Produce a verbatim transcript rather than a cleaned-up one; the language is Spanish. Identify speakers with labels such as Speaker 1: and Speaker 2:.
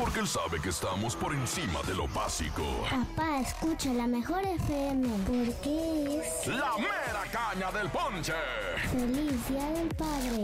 Speaker 1: porque él sabe que estamos por encima de lo básico.
Speaker 2: Papá, escucha la mejor F M, porque es...
Speaker 1: ¡La mera caña del ponche!
Speaker 2: ¡Feliz Día del Padre!